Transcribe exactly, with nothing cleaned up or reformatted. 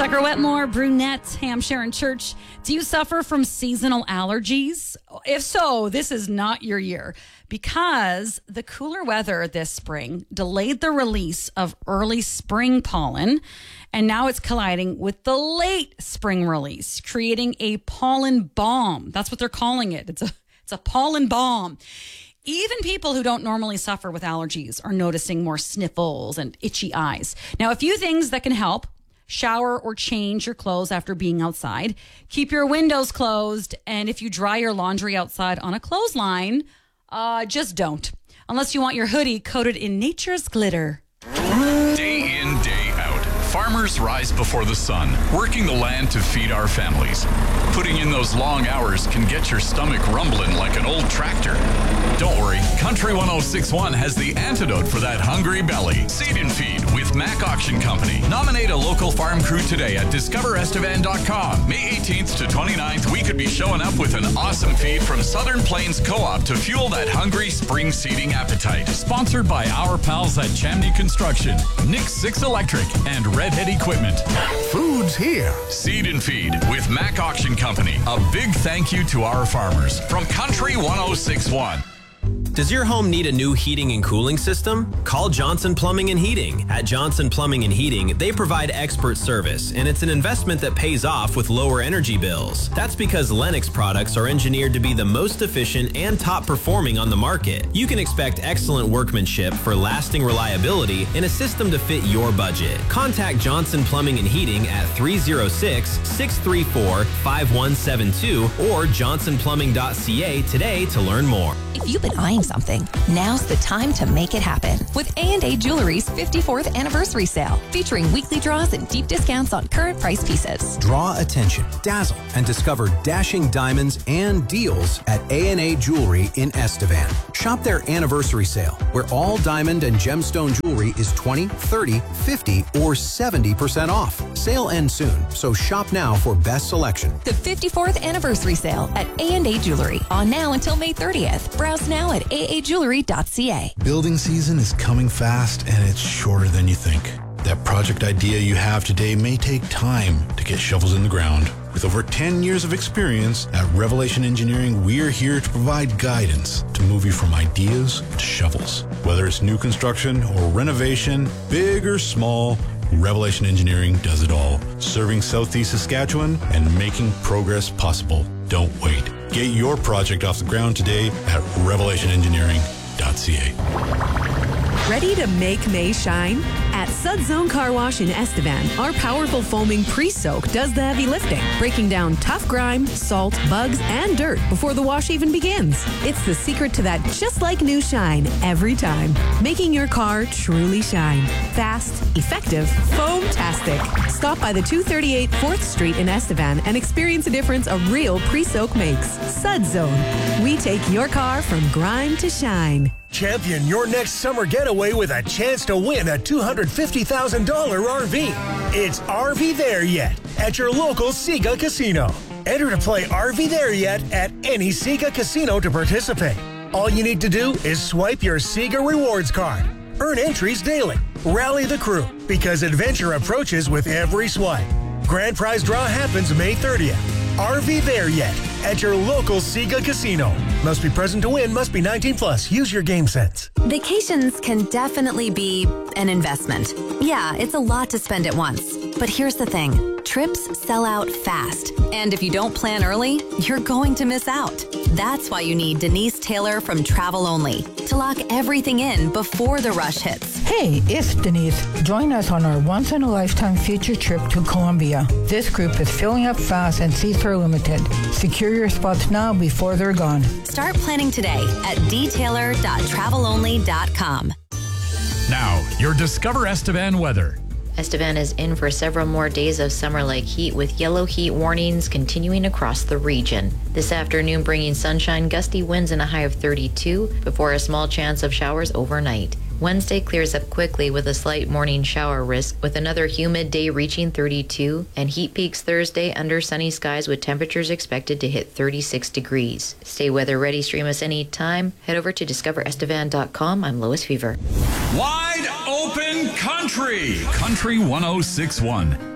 Tucker Wetmore, Brunette, Hampshire and Church. Do you suffer from seasonal allergies? If so, this is not your year, because the cooler weather this spring delayed the release of early spring pollen, and now it's colliding with the late spring release, creating a pollen bomb. That's what they're calling it. It's a it's a pollen bomb. Even people who don't normally suffer with allergies are noticing more sniffles and itchy eyes. Now, a few things that can help: shower or change your clothes after being outside. Keep your windows closed. And if you dry your laundry outside on a clothesline, uh, just don't. Unless you want your hoodie coated in nature's glitter. Day in, day out, farmers rise before the sun, working the land to feed our families. Putting in those long hours can get your stomach rumbling like an old tractor. Don't worry, Country one oh six point one has the antidote for that hungry belly. Seed and Feed with Mac Auction Company. Nominate a local farm crew today at discover estevan dot com. May eighteenth to twenty-ninth, we could be showing up with an awesome feed from Southern Plains Co-op to fuel that hungry spring seeding appetite. Sponsored by our pals at Chamney Construction, Nix six Electric, and Redhead Equipment. Food's here. Seed and Feed with Mac Auction Company. A big thank you to our farmers from Country one oh six point one. Does your home need a new heating and cooling system? Call Johnson Plumbing and Heating. At Johnson Plumbing and Heating, they provide expert service, and it's an investment that pays off with lower energy bills. That's because Lennox products are engineered to be the most efficient and top performing on the market. You can expect excellent workmanship for lasting reliability in a system to fit your budget. Contact Johnson Plumbing and Heating at three oh six, six three four, five one seven two or johnson plumbing dot c a today to learn more. If you've been eyeing something, now's the time to make it happen with A and A Jewelry's fifty-fourth anniversary sale, featuring weekly draws and deep discounts on current price pieces. Draw attention, dazzle, and discover dashing diamonds and deals at A and A Jewelry in Estevan. Shop their anniversary sale, where all diamond and gemstone jewelry is twenty, thirty, fifty, or seventy percent off. Sale ends soon, so shop now for best selection. The fifty-fourth anniversary sale at A and A Jewelry, on now until May thirtieth. Browse now at a a jewelry dot c a. Building season is coming fast, and it's shorter than you think. That project idea you have today may take time to get shovels in the ground. With over ten years of experience at Revelation Engineering, we're here to provide guidance to move you from ideas to shovels. Whether it's new construction or renovation, big or small, Revelation Engineering does it all. Serving Southeast Saskatchewan and making progress possible. Don't wait. Get your project off the ground today at revelation engineering dot c a. Ready to make May shine? At Sudzone Car Wash in Estevan, our powerful foaming pre-soak does the heavy lifting, breaking down tough grime, salt, bugs, and dirt before the wash even begins. It's the secret to that just like new shine every time, making your car truly shine. Fast, effective, foam-tastic. Stop by the two thirty-eight fourth Street in Estevan and experience a difference a real pre-soak makes. Sudzone. We take your car from grime to shine. Champion your next summer getaway with a chance to win a two hundred fifty thousand dollars R V. It's R V There Yet at your local Sega Casino. Enter to play R V There Yet at any Sega Casino to participate. All you need to do is swipe your Sega Rewards card. Earn entries daily. Rally the crew, because adventure approaches with every swipe. Grand prize draw happens May thirtieth. R V There Yet at your local Sega Casino. Must be present to win, must be nineteen plus. Use your game sense. Vacations can definitely be an investment. Yeah, it's a lot to spend at once. But here's the thing. Trips sell out fast. And if you don't plan early, you're going to miss out. That's why you need Denise Taylor from Travel Only to lock everything in before the rush hits. Hey, it's Denise. Join us on our once-in-a-lifetime future trip to Colombia. This group is filling up fast and seats are limited. Secure your spots now before they're gone. Start planning today at d taylor dot travel only dot com. Now, your Discover Estevan weather. Estevan is in for several more days of summer-like heat, with yellow heat warnings continuing across the region. This afternoon bringing sunshine, gusty winds, and a high of thirty-two before a small chance of showers overnight. Wednesday clears up quickly with a slight morning shower risk, with another humid day reaching thirty-two, and heat peaks Thursday under sunny skies with temperatures expected to hit thirty-six degrees. Stay weather ready, stream us anytime. Head over to discover estevan dot com. I'm Lois Fever. Wide open country. Country one oh six point one.